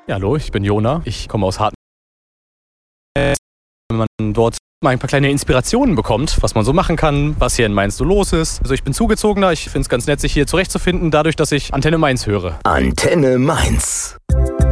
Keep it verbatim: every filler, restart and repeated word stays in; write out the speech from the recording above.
Ja, hallo, ich bin Jona. Ich komme aus Harten. Wenn man dort mal ein paar kleine Inspirationen bekommt, was man so machen kann, was hier in Mainz so los ist. Also ich bin Zugezogener, ich finde es ganz nett, sich hier zurechtzufinden, dadurch, dass ich Antenne Mainz höre. Antenne Mainz.